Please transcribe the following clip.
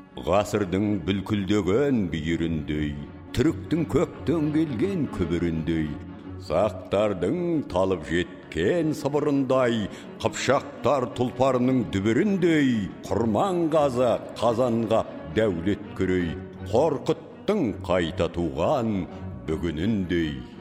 Ғасырдың бүлкілдеген бүйіріндей, түріктің көктен келген көбіріндей, сақтардың талып жеткен сыбырындай, қыпшақтар тұлпарының дүбіріндей, құрман қаза қазанғап дәулет көрей, қорқыттың қайта туған бүгініндей.